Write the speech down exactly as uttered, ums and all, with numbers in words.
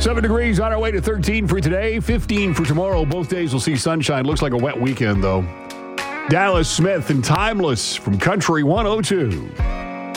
Seven degrees on our way to thirteen for today, fifteen for tomorrow. Both days will see sunshine. Looks like a wet weekend, though. Dallas Smith and Timeless from Country one oh two.